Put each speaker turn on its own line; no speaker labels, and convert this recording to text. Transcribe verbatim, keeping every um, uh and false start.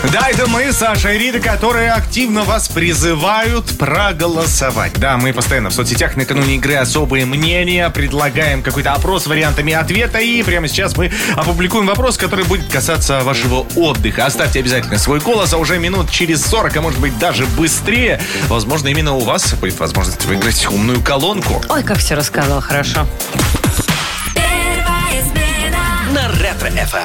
Да, это мы, Саша и Рита, которые активно вас призывают проголосовать. Да, мы постоянно в соцсетях накануне игры «Особые мнения» предлагаем какой-то опрос с вариантами ответа. И прямо сейчас мы опубликуем вопрос, который будет касаться вашего отдыха. Оставьте обязательно свой голос, а уже минут через сорок, а может быть даже быстрее, возможно, именно у вас будет возможность выиграть умную колонку.
Ой, как все рассказал, хорошо.
На Ретро-эф эм.